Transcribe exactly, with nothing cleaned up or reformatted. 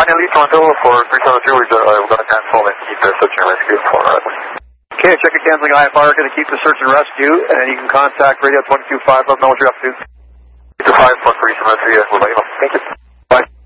Finally, Toronto for three seven two, we're going to cancel and keep the search and rescue for us. Okay, check your canceling I F R, going to keep the search and rescue, and you can contact radio twenty-two five, let them know what you're up to. two five for three seven three, we'll let you know. Thank you.